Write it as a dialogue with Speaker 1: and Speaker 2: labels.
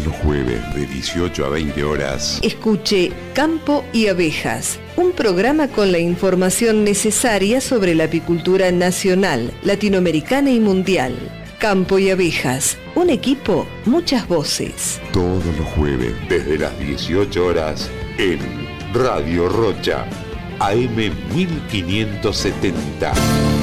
Speaker 1: los jueves de 18 a 20 horas.
Speaker 2: Escuche Campo y Abejas, un programa con la información necesaria sobre la apicultura nacional, latinoamericana y mundial. Campo y Abejas, un equipo, muchas voces.
Speaker 1: Todos los jueves desde las 18 horas en Radio Rocha, AM 1570.